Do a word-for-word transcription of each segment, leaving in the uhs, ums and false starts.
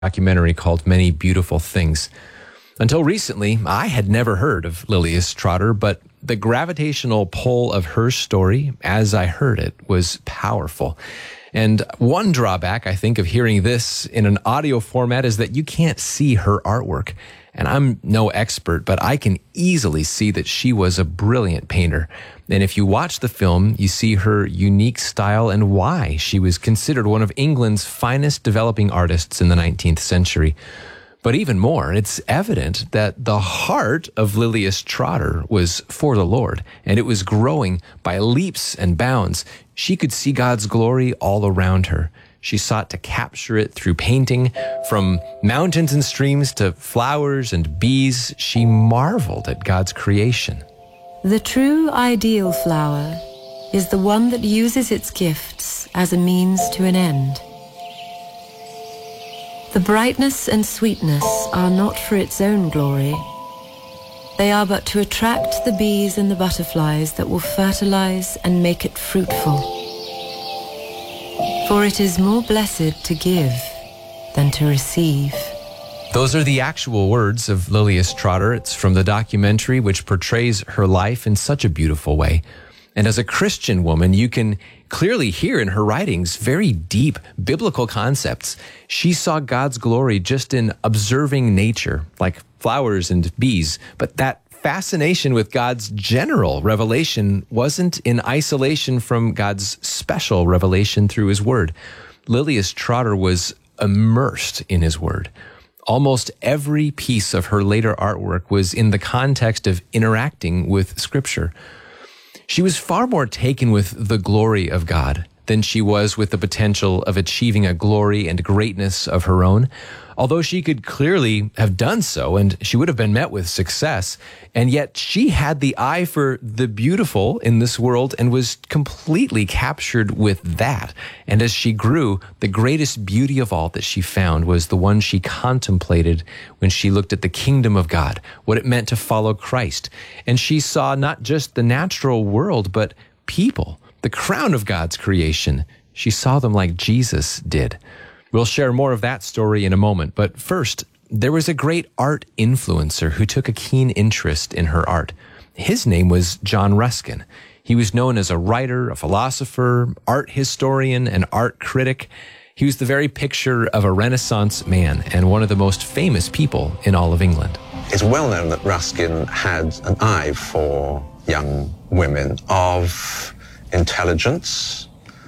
documentary called Many Beautiful Things. Until recently, I had never heard of Lilias Trotter, but the gravitational pull of her story, as I heard it, was powerful. And one drawback, I think, of hearing this in an audio format is that you can't see her artwork. And I'm no expert, but I can easily see that she was a brilliant painter. And if you watch the film, you see her unique style and why she was considered one of England's finest developing artists in the nineteenth century. But even more, it's evident that the heart of Lilias Trotter was for the Lord, and it was growing by leaps and bounds. She could see God's glory all around her. She sought to capture it through painting. From mountains and streams to flowers and bees, she marveled at God's creation. The true ideal flower is the one that uses its gifts as a means to an end. The brightness and sweetness are not for its own glory. They are but to attract the bees and the butterflies that will fertilize and make it fruitful. For it is more blessed to give than to receive. Those are the actual words of Lilias Trotter. It's from the documentary, which portrays her life in such a beautiful way. And as a Christian woman, you can clearly hear in her writings very deep biblical concepts. She saw God's glory just in observing nature, like flowers and bees. But that fascination with God's general revelation wasn't in isolation from God's special revelation through his word. Lilias Trotter was immersed in his word. Almost every piece of her later artwork was in the context of interacting with Scripture. She was far more taken with the glory of God than she was with the potential of achieving a glory and greatness of her own. Although she could clearly have done so, and she would have been met with success, and yet she had the eye for the beautiful in this world and was completely captured with that. And as she grew, the greatest beauty of all that she found was the one she contemplated when she looked at the kingdom of God, what it meant to follow Christ. And she saw not just the natural world, but people, the crown of God's creation. She saw them like Jesus did. We'll share more of that story in a moment, but first, there was a great art influencer who took a keen interest in her art. His name was John Ruskin. He was known as a writer, a philosopher, art historian, and art critic. He was the very picture of a Renaissance man and one of the most famous people in all of England. It's well known that Ruskin had an eye for young women of intelligence,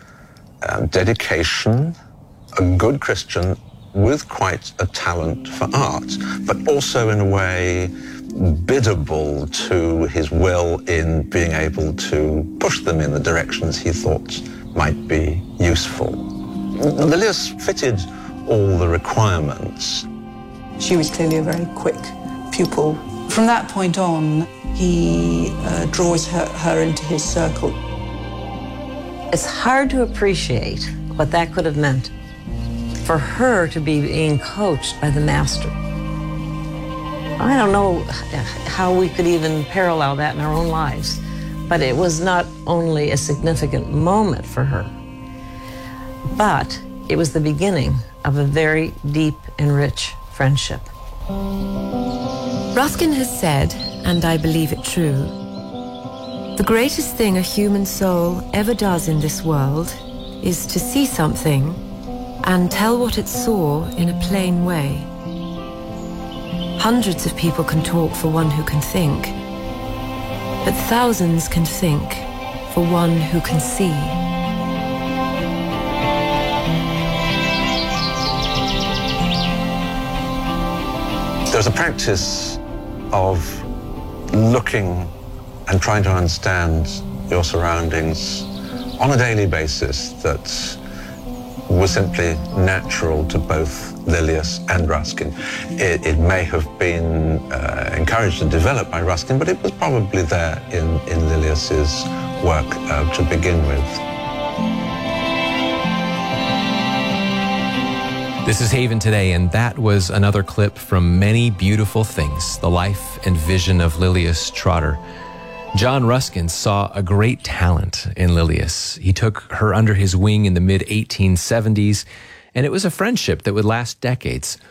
um, dedication, a good Christian with quite a talent for art, but also in a way biddable to his will in being able to push them in the directions he thought might be useful. Lilias fitted all the requirements. She was clearly a very quick pupil. From that point on, he uh, draws her, her into his circle. It's hard to appreciate what that could have meant for her to be being coached by the master. I don't know how we could even parallel that in our own lives, but it was not only a significant moment for her, but it was the beginning of a very deep and rich friendship. Ruskin has said, and I believe it true, the greatest thing a human soul ever does in this world is to see something and tell what it saw in a plain way. Hundreds of people can talk for one who can think, but thousands can think for one who can see. There's a practice of looking and trying to understand your surroundings on a daily basis that was simply natural to both Lilias and Ruskin. It, it may have been uh, encouraged and developed by Ruskin, but it was probably there in, in Lilias's work uh, to begin with. This is Haven Today, and that was another clip from Many Beautiful Things, the life and vision of Lilias Trotter. John Ruskin saw a great talent in Lilias. He took her under his wing in the mid eighteen seventies, And it was a friendship that would last decades.